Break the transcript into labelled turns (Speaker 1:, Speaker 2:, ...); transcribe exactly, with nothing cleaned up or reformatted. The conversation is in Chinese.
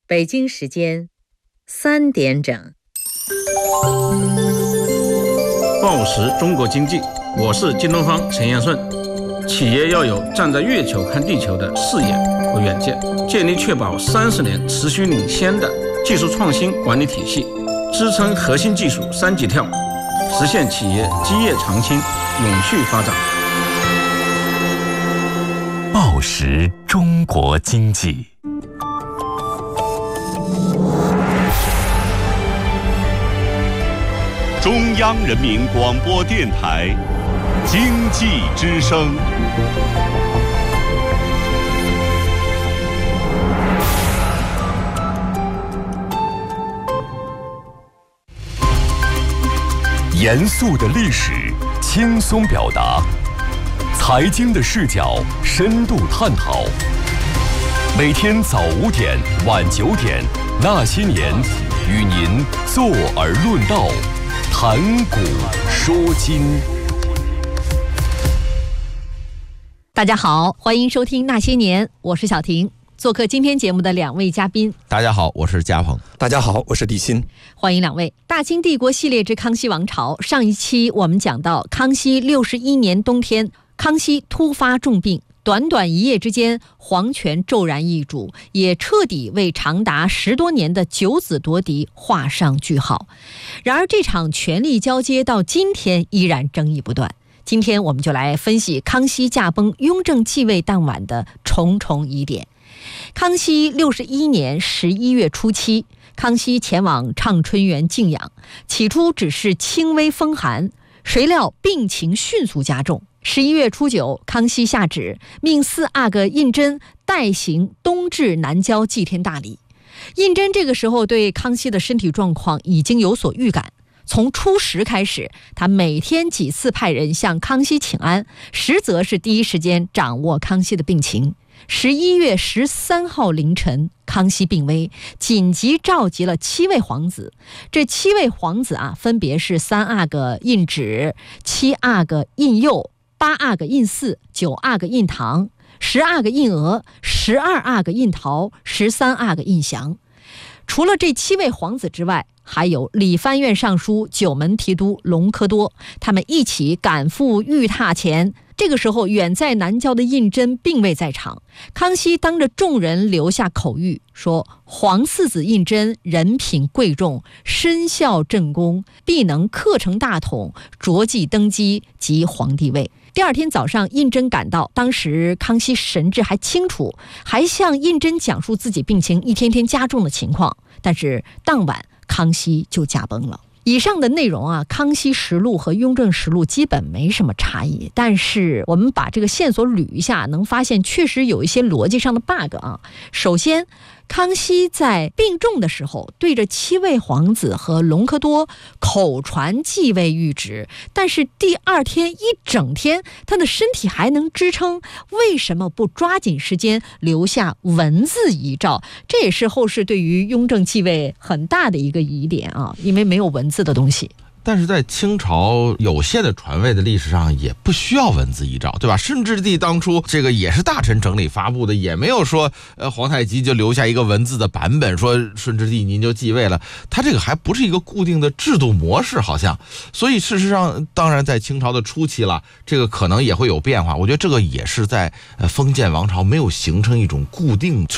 Speaker 1: 北京时间三点整。
Speaker 2: 报时中国经济，我是京东方陈彦顺。企业要有站在月球看地球的视野和远见，建立确保三十年持续领先的技术创新管理体系，支撑核心技术三级跳，实现企业基业长青、永续发展。
Speaker 3: 报时中国经济。
Speaker 4: 中央人民广播电台经济之声。
Speaker 3: 严肃的历史，轻松表达；财经的视角，深度探讨。每天早五点，晚九点，那些年，与您坐而论道。谈古说今。
Speaker 5: 大家好，欢迎收听那些年，我是小婷。做客今天节目的两位嘉宾，
Speaker 6: 大家好，我是嘉鹏。
Speaker 7: 大家好，我是李欣。
Speaker 5: 欢迎两位。大清帝国系列之康熙王朝，上一期我们讲到康熙六十一年冬天，康熙突发重病，短短一夜之间，皇权骤然易主，也彻底为长达十多年的九子夺嫡画上句号。然而这场权力交接到今天依然争议不断。今天我们就来分析康熙驾崩、雍正继位当晚的重重疑点。康熙六十一年十一月初七，康熙前往畅春园静养，起初只是轻微风寒，谁料病情迅速加重。十一月初九，康熙下旨命四阿哥胤禛代行东至南郊祭天大礼。胤禛这个时候对康熙的身体状况已经有所预感，从初十开始，他每天几次派人向康熙请安，实则是第一时间掌握康熙的病情。十一月十三号凌晨，康熙病危，紧急召集了七位皇子。这七位皇子啊，分别是三阿哥胤祉、七阿哥胤佑、八阿哥胤祀、九阿哥胤堂、十阿哥胤额、十二阿哥胤陶、十三阿哥胤祥。除了这七位皇子之外，还有理藩院尚书、九门提督隆科多，他们一起赶赴御榻前。这个时候，远在南郊的胤禛并未在场。康熙当着众人留下口谕，说皇四子胤禛人品贵重，身效正宫，必能克成大统，着继登基及皇帝位。第二天早上，胤禛赶到，当时康熙神志还清楚，还向胤禛讲述自己病情一天天加重的情况。但是当晚，康熙就驾崩了。以上的内容啊，康熙实录和雍正实录基本没什么差异，但是我们把这个线索捋一下，能发现确实有一些逻辑上的 bug 啊。首先，康熙在病重的时候，对着七位皇子和隆科多口传继位谕旨，但是第二天一整天他的身体还能支撑，为什么不抓紧时间留下文字遗诏？这也是后世对于雍正继位很大的一个疑点啊，因为没有文字的东西。
Speaker 6: 但是在清朝有限的传位的历史上，也不需要文字遗诏，对吧？顺治帝当初这个也是大臣整理发布的，也没有说呃皇太极就留下一个文字的版本，说顺治帝您就继位了。他这个还不是一个固定的制度模式，好像。所以事实上，当然在清朝的初期了，这个可能也会有变化。我觉得这个也是在呃封建王朝没有形成一种固定